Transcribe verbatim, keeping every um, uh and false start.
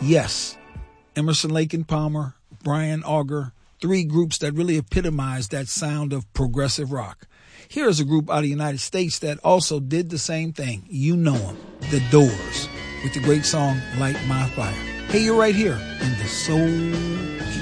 Yes, Emerson, Lake and Palmer, Brian Auger, three groups that really epitomize that sound of progressive rock. Here's a group out of the United States that also did the same thing. You know them, The Doors, with the great song Light My Fire. Hey, you're right here in the Soul